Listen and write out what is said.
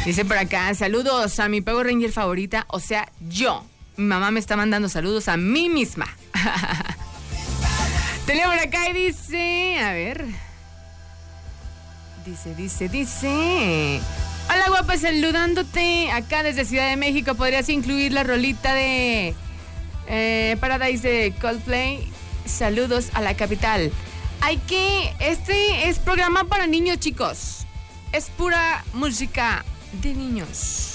Dice por acá, saludos a mi Power Ranger favorita, o sea, yo. Mi mamá me está mandando saludos a mí misma. Tenía por acá y dice, a ver. Dice. Hola guapa, saludándote acá desde Ciudad de México. ¿Podrías incluir la rolita de Paradise de Coldplay? Saludos a la capital. Este es programa para niños, chicos. Es pura música de niños.